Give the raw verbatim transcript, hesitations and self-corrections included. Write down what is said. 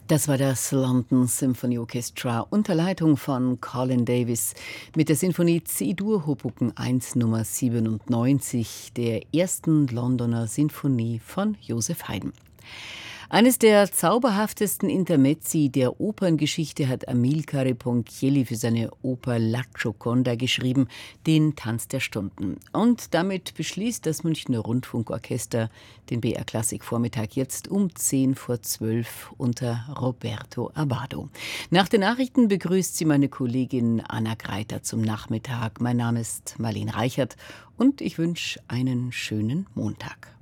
Das war das London Symphony Orchestra unter Leitung von Colin Davis mit der Sinfonie C-Dur Hoboken eins Nummer siebenundneunzig, der ersten Londoner Sinfonie von Joseph Haydn. Eines der zauberhaftesten Intermezzi der Operngeschichte hat Amilcare Ponchielli für seine Oper La Gioconda geschrieben, den Tanz der Stunden. Und damit beschließt das Münchner Rundfunkorchester den B R Klassik Vormittag jetzt um zehn vor zwölf unter Roberto Abbado. Nach den Nachrichten begrüßt sie meine Kollegin Anna Greiter zum Nachmittag. Mein Name ist Marlene Reichert und ich wünsche einen schönen Montag.